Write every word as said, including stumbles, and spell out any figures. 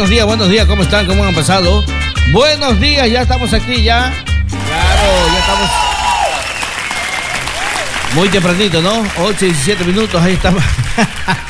buenos días, buenos días, ¿cómo están? ¿Cómo han pasado? Buenos días, ya estamos aquí, ya. Claro, ya estamos. Muy tempranito, ¿no? ocho y diecisiete minutos, ahí estamos.